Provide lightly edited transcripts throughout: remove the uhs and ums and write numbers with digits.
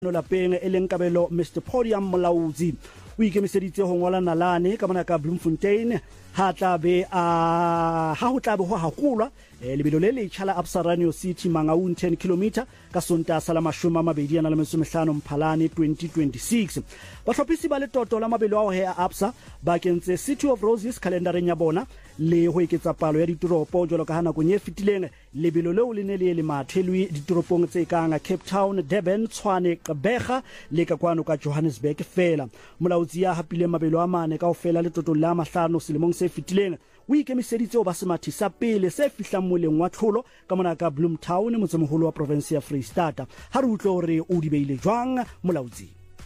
lapeng e leng kabelo Mr Podium Molaudzi o ikemiseditse ho ngola nalane ka mona ka Bloemfontein ha ho tlabe ho hakulwa lebelo le letjhala Absa Radio City Mangaung 10 km ka sonta sa la 25 Mphalane 2026 bahlophisi ba le toto la mabelo ao he a Absa ba kentse City of Roses calendareng ya bona le ho eketsa palo ya ditoropo jalo ka hana konye fitileng lebelo leo le ne le mathelwi ditoropong tse kang Cape Town, Durban, Tshwane, Gqeberha le ka kwano ka Johannesburg fela. Molaudzi ya hapile mabelo a mane kaofela le toto la mahlano selemong se fitileng o ikemiseditse ho ba semathi sa pele se fihlang moleng wa tlholo ka mona ka Bloemtown motsemoholo wa province ya Freystata ha re utlwe hore o di beile jwang Molaudzi.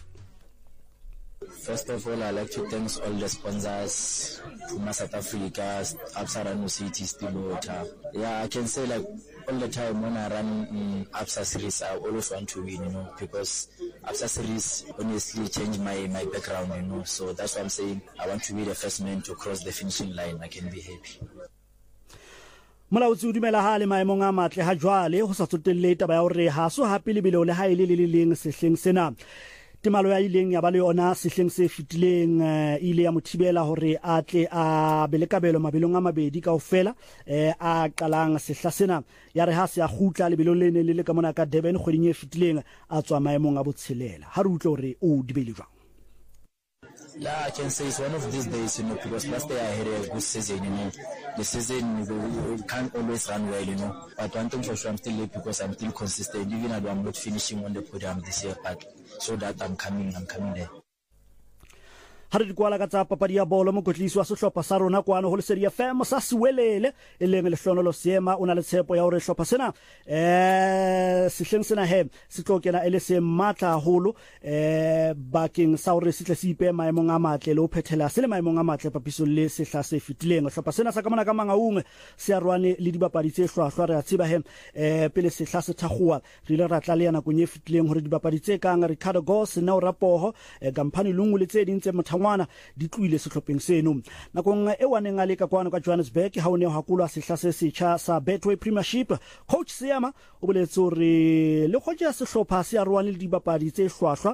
First of all, I'd like to thank all the sponsors, Puma South Africa, Absa Radio City, Stillwater. Yeah, I can say like all the time when I run Absa series, I always want to win, because Absa series honestly changed my background, so that's why I'm saying I want to be the first man to cross the finishing line. I can be happy. Molaudzi o dumela ha le maemong a matle ha jwale ho sa tsotelle taba ya hore ha so hape lebelo le ha ile le leng sehleng sena. Temalo ya ileng ya ba le yona sehleng se fitileng ile ya mothibela hore a tle a belekabelo mabelong a mabedi kaofela a qalang sehla sena ya re ha se a khutla lebelo le ne le ka mona ka Durban kgweding e fitileng a tswa maemong a botshelela ha re utlwe hore o dibele jwang. Yeah, I can say it's one of these days, because last year I had a good season, The season we can't always run well, But one thing for sure, I'm still late because I'm still consistent. Even though I'm not finishing on the podium this year, but so that I'm coming there. Ha re dikwala ka tsa papadi ya bolo mokotlisi wa sehlopha sa rona kwano ho Lesedi FM sa Siwelele e leng lehlono seema o na le tshepo ya hore sehlopha sena sehleng sena se tlo kena ele se matla haholo bakeng sa hore se tle se ipe maemong a matle le ho phethela se le maemong a matle papisong le sehla se fitileng. Sehlopha sena sa ka mona ka Mangaung se a rwane le dibapadi tse hlwahlwa re a tseba pele sehla se thakgoa re ile ra tla le yana konye fitileng hore dibapadi tse kang Ricardo Goss na Rapoho Gampani Lungu le tse ding tse ngwana di tluile sehlopheng seno nakong e waneng a le ka kwano ka Johannesburg ha o ne ha kulwa sehla se setjha sa Betway Premiership. Coach Seema o boletse hore le khotja sehlopha se a rwane le dibapadi tse hlwahlwa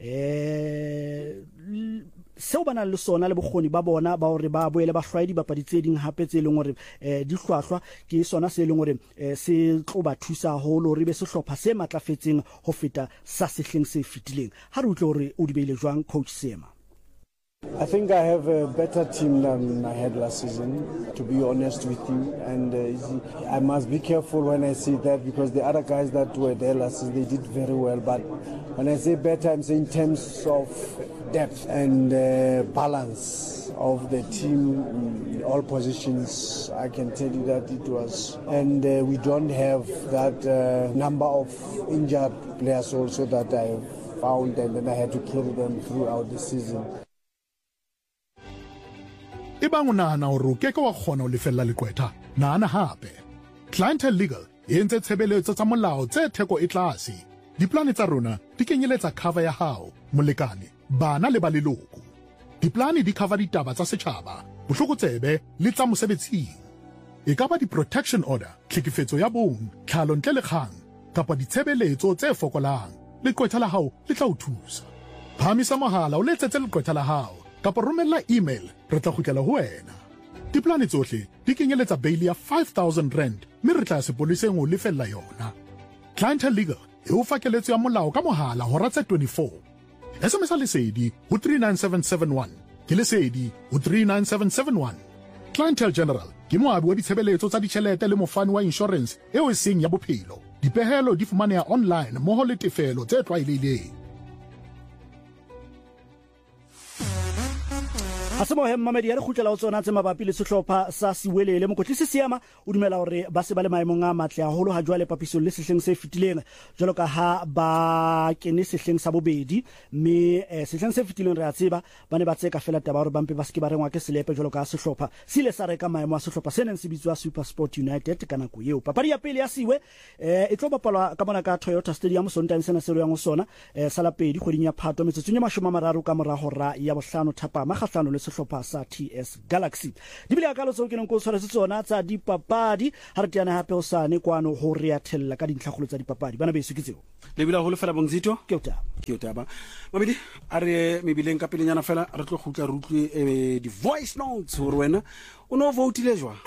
seo bana le sona le bokgoni ba bona ba hore ba boele ba hlwaedi dibapadi tse ding hape tse leng hore di hlwahlwa ke sona se leng hore se tlo ba thusa haholo hore be sehlopha se matlafetseng ho feta sa sehleng se fitileng ha re utlwe hore o di beile jwang Coach Seema. I think I have a better team than I had last season, to be honest with you. And I must be careful when I say that, because the other guys that were there last season, they did very well. But when I say better, I'm saying in terms of depth and balance of the team in all positions. I can tell you that it was. And we don't have that number of injured players also that I found, and then I had to carry them throughout the season. Ebang o nahana hore o keke wa kgona ho lefella leqwetha nahana hape. Clientele Legal e entse tshebeletso tsa molao tse theko e tlase. Diplane tsa rona di kenyeletsa cover ya hao, molekane, bana le ba leloko. Diplane di cover ditaba tsa setjhaba, bohlokotsebe le tsa mosebetsing. E ka ba di-protection order, tlhekefetso ya bong, tlhalo ntle le kgang, kapa ditshebeletso tse fokolang. Leqwetha la hao le tla o thusa. Phamisa mohala o letsetse leqwetha la hao. Kapa romella email re tla kgutlela ho wena. Diplane tsohle di kenyeletsa bail ya 5,000 rand mme re tla sepoleseng ho lefella yona. Clientele Legal e o fa keletso ya molao ka mohala hora tse 24. SMS lesedi ho 39771 ke lesedi ho 39771. Clientele General ke moabi wa ditshebeletso tsa ditjhelete le mofani wa insurance eo e seng ya bophelo. Dipehelo di fumaneha online mmoho le tefelo tse tlwaelehileng. Asemo Mamedi ya re khutlela o tsona tse mabapi le sehlopha sa Siwelele mokotlisi Seema o dumela hore ba se ba le maemong a matle haholo ha jwale papisong le sehleng se fitileng jwalo ka ha ba kene sehleng sa bobedi mme sehleng se fitileng re a tseba ba ne ba tseka fela taba hore ba mpe ba se ke ba rengwa ke selepe jwalo ka sehlopha se ile sa reka maemo a sehlopha se neng se bitswa SuperSport United ka nako eo. Papadi ya pele ya Siwe e tlo bapalwa ka mona ka Toyota Stadium Sontaine sena se re yang ho sona sa la pedi kgweding ya Phato metsotsong ya 30 ka mora hora ya bohlano thapama kgahlano le sehlopha sa TS Galaxy di bile akalo tseo ke neng go tshwaretse tsona tsa dipapadi ha re tiana hape o sane kwano ho re ya thella ka dintlhagolo tsa dipapadi bana beso ke tseo le bila ho le fela bongzito ke o taba mabedi a re mebileng ka pelenyana fela re tlo gutla rutlwe di voice notes hore wena o no vote le jwa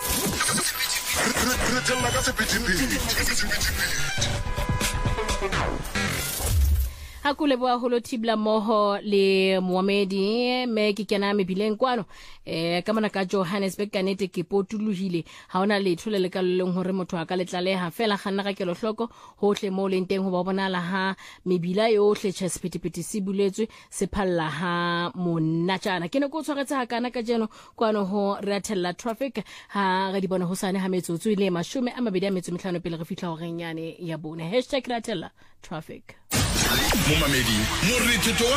Hakule bua holo tibla moho le Mohamedi me ke kena mebileng kwano ka mona ka Johannesburg ka nete ke potuluhile ha ona letho le ka leng hore motho a ka letlaleha fela ganna ga kelo hloko hohle mo le nteng ho ba bonala ha mebila yohle chespitipiti se buletswe se phalla ha monatjana ke ne go tshwaretse ha kana ka jeno kwano ho rathella traffic ha ga di bona ho sane ha metsotso ile 25 pele re fihla ho renyane ya bone #rathella traffic Momamedi,